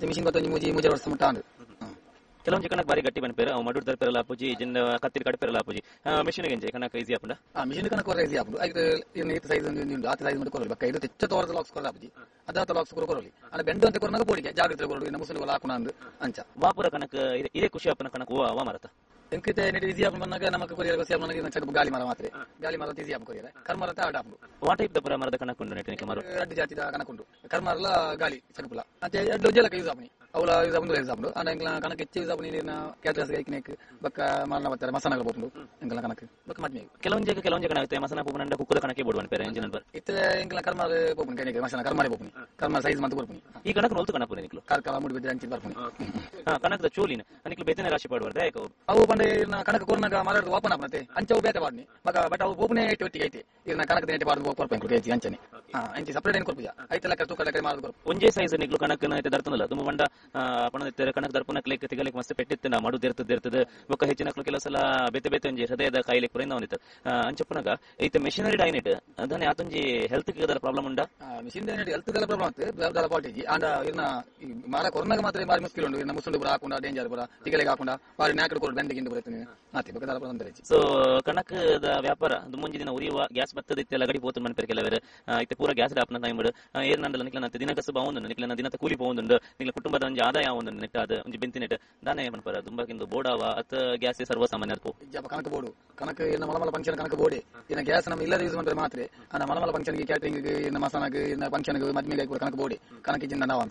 machine ಗೊತ್ತ ಮೂಜಿ ವರ್ಷ ಮುಟ್ಟಾಂಡು ಕೆಲವೊಂದು ಕಣಕ್ ಬಾರಿ ಗಟ್ಟಿ ಬನ್ಪೇರು ಅವು ಮಡುಡ್ ತರಪೆರಲ್ಲ ಆಪುಜಿ ಜಿನ್ನ ಕತ್ತಿರಿ ಕಡಪೆರಲ್ಲ ಆಪುಜಿ ಮಿಷಿನ್ ಗೆಂಜೆ ಕಣಕ್ ಈಸಿ ಆಪುಂಡ ಮಿಷಿನ್ ಕಣಕ್ ಕೊರ ಈಸಿ ಆಪುಂಡು ಐದು ಇತ್ತು ಸೈಜ್ ಒಂದು ಆತ ಸೈಜ್ ಮಾಡಿ ಕೊರಲಿ ಬಕ್ಕ ಇದು ತೆಚ್ಚ ತೋರದ ಲಾಕ್ಸ್ ಕೊರ ಆಪುಜಿ ಅದಾತ ಲಾಕ್ಸ್ ಕೊರಲಿ ಅಂದ್ರೆ ಬೆಂಡು ಅಂತ ಕೊರನಾಗ ಬೋಡಿಗೆ ಜಾಗ್ರತೆ ಕೊರಲಿ ಇನ್ನು ಮುಸಲು ಹಾಕೋಣ ಅಂದು ಅಂಚ ವಾಪುರ ಕಣಕ್ ಇದೇ ಖುಷಿ ಆಪನ ಕಣಕ್ ವಾ ಮರತ ಎಂಕಿತೆ ನೆಡಿ ಈಸಿ ಆಪನ್ ಬಂದಾಗ ನಮಕ್ ಕೊರಿಯರ್ ಸೇಲ್ ನನಗೆ ಚಕ ಗಾಲಿ ಮರ ಮಾತ್ರ ಗಾಲಿ ಮರ ಈಸಿ ಆಪನ್ ಕೊರಿಯರ್ ಕರ್ಮರ ತಾ ಆಡಾಪು ವಾಟ್ ಟೈಪ್ ದ ಪುರ ಮರದ ಕಣಕ್ ಉಂಡು ನೆಟ್ಟಿನಿಕೆ ಮರ ಎರಡು ಜಾತಿದ ಕಣಕ್ ಉಂಡು ಕರ್ಮರಲ ಗಾಲಿ ಚಕಪುಲ ಅಂತೆ ಎರಡು ಜಲಕ ಯೂಸ್ ಆಪನಿ ಅವಳ ಯೂಸ್ ಆಪನ್ ಯೂಸ್ ಆಪನ್ ಅಂಡ ಎಂಗ್ಲ ಕಣಕ್ ಹೆಚ್ಚು ಯೂಸ್ ಆಪನಿ ನೀರಿನ ಕ್ಯಾಟ್ರಸ್ ಗೈಕಿನೆಕ್ ಬಕ್ಕ ಮಾರನ ಬರ್ತಾರೆ ಮಸಾನಗಳು ಬೋಪುಂಡು ಎಂಗ್ಲ ಕಣಕ್ ಬಕ್ಕ ಮದ್ಮೆ ಕೆಲವೊಂದು ಕಣ ಆಗುತ್ತೆ ಮಸಾನ ಪೂಪನಂಡ ಕುಕ್ಕದ ಕಣಕ್ಕೆ ಬೋಡ್ವನ್ ಪೇರೆ ಎಂಜಿನ್ ನಂಬರ್ ಇತ್ತೆ ಎಂಗ್ಲ ಕರ್ಮರ ಬೋಪುನ್ ಕೈನೆಗೆ ಮಸಾನ ಕರ್ಮರೆ ಬೋಪುನಿ ಕರ್ಮರ ಸೈಜ್ ಮಂತ ಬೋಪುನಿ ಈ ಕಣಕ್ ನೋಲ್ತು ಕಣ ಪುನಿ ನಿಕ್ಲು ಕಾರ್ಕಳ ಮುಡಿ ಬಿದ್ರೆ ಅಂಚಿ ಬರ್ಪುನಿ ಕಣಕದ ಚೋಲಿನ ಅನಿಕ್ಲು ಬೇತನೆ ರಾಶಿ ಪಾಡುವರ್ದ ಯಾಕೆ ಅವು ಬಂಡೆ ಕಣಕ ಕೊರ್ನಾಗ ಮಾರಾಟ ಓಪನ್ ಆಪನತೆ ಅಂಚವು ಬೇತೆ ಬಾಡ್ನಿ ಮಗ ಬಟ್ ಅವು ಬೋಪುನೆ ಐತಿ ಒಟ್ಟಿಗೆ ಐತಿ ಇದನ್ನ ಕಣಕ ದೇಟೆ ಬಾರ್ದು ಕೊರ್ಪ ಎಂಕ್ಲು ಕೇಜಿ ಅಂಚನೆ ಅಂಚಿ ಸಪರೇಟ್ ಏನು ಕೊರ್ಪಿಯ ಐತಲ್ಲ ತೂಕ ಕಡೆ ಮಾರ್ದು ಕೊರ್ಪ ಒಂಜೇ ಸೈಜ್ ನಿಕ್ಲು ಕಣಕನ ಐತೆ ದರ್ತನಲ್ಲ ತುಂಬ ಬಂಡ ಪಣದ ಕಣಕ್ ದರ್ಪನಕ್ಲಿಕ್ಕೆ ತಿಗಲಿಕ್ಕೆ ಮಸ್ತ್ ಪೆಟ್ಟಿತ್ತು ನಾ ಮಾಡುದು ಇರ್ತದೆ ಬೊಕ್ಕ ಹೆಚ್ಚಿನಕ್ಲು ಕೆಲವು ಸಲ ಬೇತೆ ಬೇತೆ ಒಂಜಿ ಹೃದಯದ ಕಾಯಿಲೆ ಪುರಿಂದ ಒಂದಿತ್ತು ಅಂಚಪ್ಪನಾಗ ಐತೆ ಮೆಷಿನರಿ ಡೈನೆಟ್ ಅದನ್ನೇ ಆತೊಂಜಿ ಹೆಲ್ತ್ ಗೆ ಪ್ರಾಬ್ಲಮ್ ಉಂಡ ಮಿಷಿನ್ ಡೈನೆಟ್ ಹೆಲ್ತ್ ಗೆಲ್ಲ ಪ್ರಾಬ್ಲಮ್ ಆಗುತ್ತೆ ಕ್ವಾಲಿಟಿ ಅಂಡ ಇನ್ನ ಮಾರ ಕೊರ್ನಾಗ ಮಾತ್ರ ಬಾರಿ ಮುಸ್ಕಿಲ್ ಉಂಡು ಇನ್ನ ಮುಸುಂಡು ಪುರ ಹಾಕೊಂಡ ಡೇಂಜರ್ ಪುರ ತಿಗಲಿಗೆ ಹಾಕೊಂಡ ಬಾರಿ ನಾಕಡೆ ಕೊಡು ಬೆಂದಿಗಿಂದ ಬರುತ್ತೀನಿ ಆತಿ ಬೇಕಾದ ತೊಂದರೆ ಸೊ ಕಣಕದ ವ್ಯಾಪಾರ ಅದು ಮುಂಜಿ ದಿನ ಉರಿಯುವ ಗ್ಯಾಸ್ ಬತ್ತದ ಇತ್ತೆಲ್ಲ ಗಡಿ ಪೋತು ಮನ್ಪೇರ್ ಕೆಲವರು ಐತೆ ಪೂರ ಗ್ಯಾಸ್ ಡಾಪ್ನ ಟೈಮ್ ಏರ್ ನಂದಲ್ಲ ನಿಕ್ಲ ನಂತ ದಿನ ಕಸು ಬಾವುಂದು ನಿಕ್ಲ ದಿನ ಕೂಲಿ ಬಾವುಂದು ನಿಕ್ಲ ಕುಟುಂಬದ ಒಂಜಿ ಆದಾಯ ಒಂದು ನೆಟ್ ಅದು ಒಂಜಿ ಬೆಂತಿ ನೆಟ್ ದಾನೆ ಮನ್ಪರ ತುಂಬಾಕಿಂದು ಬೋಡಾವ ಅತ ಗ್ಯಾಸ್ ಸರ್ವ ಸಾಮಾನ್ಯ ಕಣಕ ಬೋಡು ಕಣಕ ಇನ್ನ ಮಲಮಲ ಫಂಕ್ಷನ್ ಕಣಕ ಬೋಡೆ ಇನ್ನ ಗ್ಯಾಸ್ ನಮ್ಮ ಇಲ್ಲದ ಯೂಸ್ ಮಾಡ್ರೆ ಮಾತ್ರ ಅನ್ನ ಮಲಮಲ ಫಂಕ್ಷನ್ ಗೆ ಕ್ಯಾಟರಿಂಗ್ ಇನ್ನ ಮಸಾನಾಗ ಇನ್ನ ಫಂಕ್ಷನ್ ಮದ್ಮೆಗೆ ಕಣಕ ಬೋಡೆ ಕಣಕ ಜಿಂದ ನಾವ್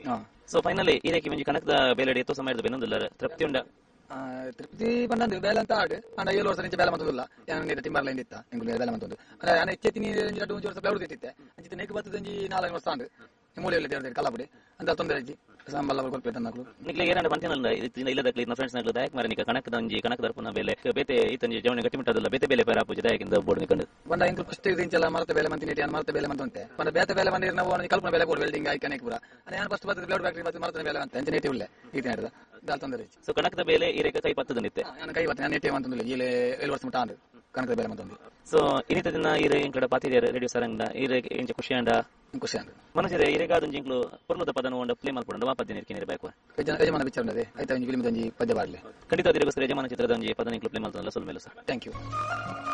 ಸೊ ಫೈನಲಿ ಇದಕ್ಕೆ ಮುಂಚೆ ಕಣಕದ ಬೇಲೆ ಎತ್ತೋ ಸಮಯದ ಬೆನ್ನೊಂದಿಲ್ಲ ತೃಪ್ತಿ ಉಂಡ ತೃಪ್ತಿ ಬಂದಂದು ಬೇಲೆ ಅಂತ ಆಡು ಅಂಡ 7 ವರ್ಷ నుంచి ಬೇಲೆ ಮಂತಲ್ಲ ಏನು ಟಿಂಬರ್ಲೈನ್ ಇತ್ತ ಎಂಗುಲು ಬೇಲೆ ಮಂತಂದು ಅಂದ್ರೆ ನಾನು ಹೆಚ್ಚೆತ್ತೀನಿ 2 ವರ್ಷ ಬೆಳದು ಇತ್ತಿತ್ತೆ ಅಂಚಿತ ನೇಕು ಬತ್ತದಂಜಿ 4 ವರ್ಷ ಅಂಡು ಮೂಲೆಯಲ್ಲಿ ದೇವರ ಕಲಾಪುಡಿ ಅಂತ ತೊಂದರೆ ಅಜ್ಜಿ ಸಂಬಲ್ಲ ಕೊಡ್ಪೇಟ ನಕಲು ನಿಕ್ಲೆ ಏನಾಡ ಬಂತನಲ್ಲ ಇದನ್ನ ಇಲ್ಲದ ಕ್ಲೀನ್ ಫ್ರೆಂಡ್ಸ್ ನಕಲು ದಯಕ್ ಮಾರ ನಿಕ ಕಣಕ ದಂಜಿ ಕಣಕ ದರ್ಪನ ಬೇಲೆ ಬೇತೆ ಈತಂಜಿ ಜವನ ಗಟ್ಟಿ ಮಿಟ್ಟದಲ್ಲ ಬೇತೆ ಬೇಲೆ ಪೇರ ಆಪುಜಿ ದಯಕಿಂದ ಬೋರ್ಡ್ ನಿಕಂಡು ಬಂದ ಎಂಕು ಫಸ್ಟ್ ಇಂಚಲ ಮರತ ಬೇಲೆ ಮಂತಿ ನೆಟಿ ಮರತ ಬೇಲೆ ಮಂತಂತೆ ಬಂದ ಬೇತೆ ಬೇಲೆ ಮಂದಿ ನಾವು ಕಲ್ಪನೆ ಬೇಲೆ ಬೋರ್ಡ್ ವೆಲ್ಡಿಂಗ್ ಆಯ್ಕನೆ ಪೂರ ಅನೆ ನಾನು ಫಸ್ಟ್ ಬರ್ತದೆ ಬ್ಲಡ್ ಫ್ಯಾಕ್ಟರಿ ಮತ್ತೆ ಮರತ ಬೇಲೆ ಅಂತ ಅಂಚೆ ನೆಟಿ ಉಳ್ಳೆ ಈತ ನಡೆದ ದಾಲ್ ತೊಂದರೆ ಸೊ ಕಣಕದ ಬೇಲೆ ಇರೇಕ ಕೈ ಪತ್ತದ ನಿತ್ತೆ ನಾನು ಕೈ ಪತ್ತೆ ನಾನು ನೆಟಿ ಅಂತಂದಿಲ್ಲ ಈಲೆ 7 ವರ್ಷ ಮುಟ ಅಂದು ಕಣಕದ ಬೇಲೆ ಮಂತಂದಿ ಸೊ ಇನಿತ ದಿನ ಇರೆ ಇಂಕಡ ಪಾತಿದೆ ರೇಡಿಯೋ ಸರಂಗ ಇರೆ ಇಂಚೆ ಖುಷಿ ಅಂಡ ಖುಷಿ ಅಂಡ ಮನಸಿರೆ ಇರೆಗಾದ ಜಿಂಕ್ಲು ಪರ್ಮದ ಪದನ ಒಂದ ಪ್ಲೇ ಮಾಡ್ಕೊಂಡು ವಾಪಸ್ ನಿರ್ಕಿನಿ ಬೇಕು ಯಜಮಾನ ವಿಚಾರಣೆ ಆಯ್ತಾ ಒಂದು ಫಿಲ್ಮ್ ದಂಜಿ ಪದ್ಯ ಬಾರ್ಲೆ ಖಂಡಿತ ಅದರಿಗೋಸ್ಕರ ಯಜಮಾನ ಚಿತ್ರದ ದಂಜಿ ಪದ ನಿಂಕ್ಲು ಪ್ಲೇ ಮಾಡ್ತಾನಲ್ಲ ಸ್ವಲ್ಪ ಮೇಲೆ ಸರ್ ಥ್ಯಾಂಕ್ ಯು